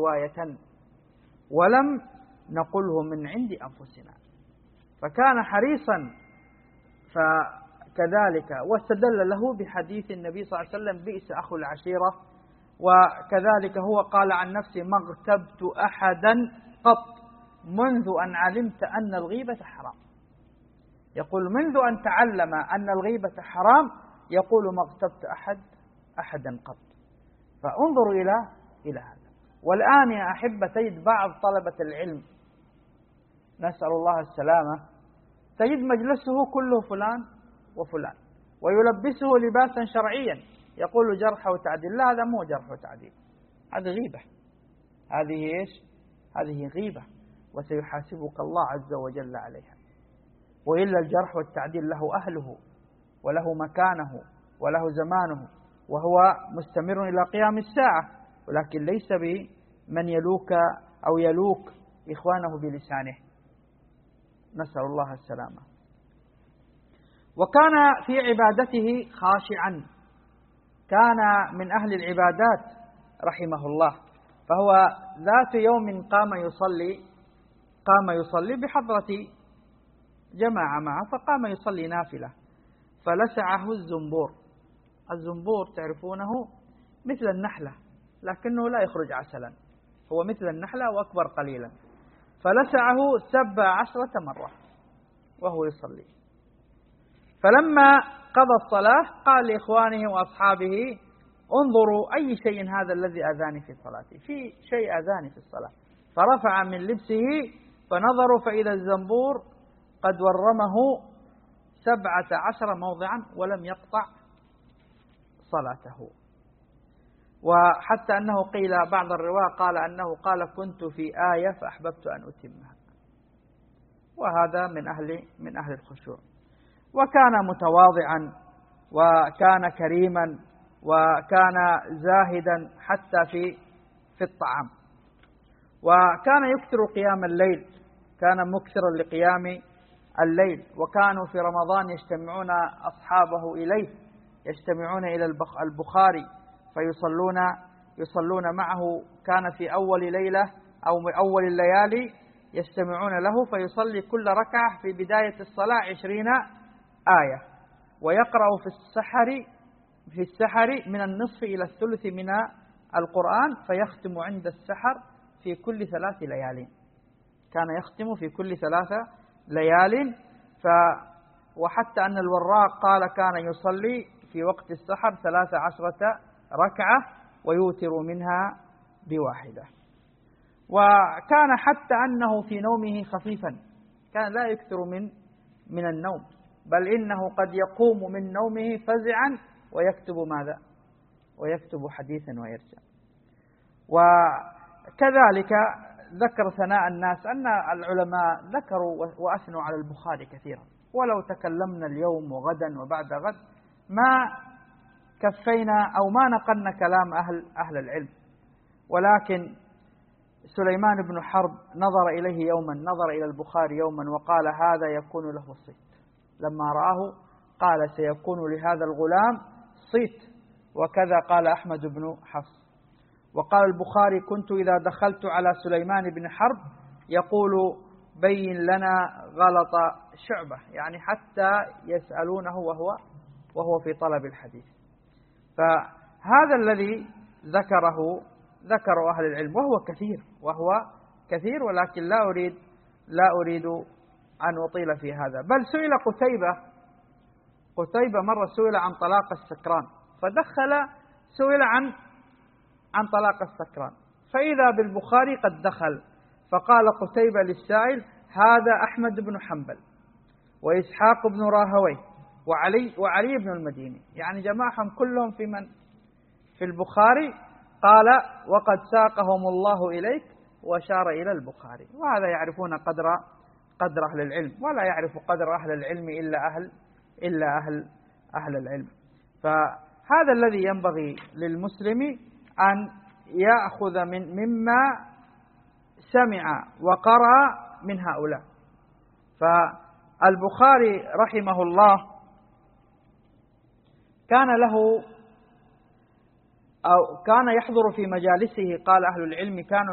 رواية ولم نقله من عند أنفسنا. فكان حريصا فكذلك، واستدل له بحديث النبي صلى الله عليه وسلم بئس أخو العشيرة. وكذلك هو قال عن نفسه ما اغتبت أحدا قط منذ أن علمت أن الغيبة حرام. يقول منذ أن تعلم أن الغيبة حرام يقول ما اغتبت أحدا قط. فانظروا إلى هذا. والآن يا أحبة تجد بعض طلبة العلم، نسأل الله السلامة، تجد مجلسه كله فلان وفلان، ويلبسه لباسا شرعيا، يقول جرح وتعديل. لا، هذا مو جرح وتعديل، هذه غيبة. هذه إيش؟ هذه غيبة، وسيحاسبك الله عز وجل عليها. وإلا الجرح والتعديل له أهله وله مكانه وله زمانه، وهو مستمر إلى قيام الساعة، ولكن ليس بمن يلوك أو يلوك إخوانه بلسانه، نسأل الله السلامة. وكان في عبادته خاشعا، كان من أهل العبادات رحمه الله. فهو ذات يوم قام يصلي بحضرة جماعة معه، فقام يصلي نافلة، فلسعه الزنبور. الزنبور تعرفونه مثل النحلة، لكنه لا يخرج عسلا، هو مثل النحلة وأكبر قليلا. فلسعه 17 مرة وهو يصلي. فلما قضى الصلاة قال لإخوانه وأصحابه انظروا أي شيء هذا الذي أذاني في صلاتي، في شيء أذاني في الصلاة. فرفع من لبسه فنظروا فإذا الزنبور قد ورمه 17 موضعا ولم يقطع صلاته. وحتى أنه قيل بعض الرواة قال أنه قال كنت في آية فأحببت أن أتمها. وهذا من أهل الخشوع. وكان متواضعا وكان كريما وكان زاهدا حتى في الطعام. وكان يكثر قيام الليل، كان مكثرا لقيام الليل. وكانوا في رمضان يجتمعون أصحابه إليه، يجتمعون إلى البخاري فيصلون معه. كان في أول ليلة أو أول الليالي يجتمعون له، فيصلي كل ركعة في بداية الصلاة 20 آية، ويقرأ في السحر من النصف إلى الثلث من القرآن، فيختم عند السحر في كل 3 ليال. كان يختم في كل 3 ليال. وحتى أن الوراق قال كان يصلي في وقت السحر 13 ركعة ويوتر منها ب1. وكان حتى أنه في نومه خفيفا، كان لا يكثر من النوم، بل إنه قد يقوم من نومه فزعا ويكتب ماذا؟ ويكتب حديثا ويرجع. وكذلك ذكر ثناء الناس أن العلماء ذكروا وأثنوا على البخاري كثيرا، ولو تكلمنا اليوم وغدا وبعد غد ما كفينا أو ما نقلنا كلام أهل العلم. ولكن سليمان بن حرب نظر إلى البخاري يوما وقال هذا يكون له صيت. لما رآه قال سيكون لهذا الغلام صيت. وكذا قال أحمد بن حفص. وقال البخاري كنت إذا دخلت على سليمان بن حرب يقول بين لنا غلط شعبة، يعني حتى يسألونه وهو في طلب الحديث. فهذا الذي ذكره أهل العلم، وهو كثير، ولكن لا أريد أن أطيل في هذا. بل سئل قتيبة مرة سئل عن طلاق السكران، سئل عن طلاق السكران، فإذا بالبخاري قد دخل، فقال قتيبة للسائل هذا أحمد بن حنبل وإسحاق بن راهويه وعلي بن المديني، يعني جمعهم كلهم في البخاري. قال وقد ساقهم الله إليك، وأشار إلى البخاري. وهذا يعرفون قدر أهل العلم، ولا يعرف قدر أهل العلم إلا أهل العلم. فهذا الذي ينبغي للمسلم أن يأخذ مما سمع وقرأ من هؤلاء. فالبخاري رحمه الله كان يحضر في مجالسه، قال أهل العلم كانوا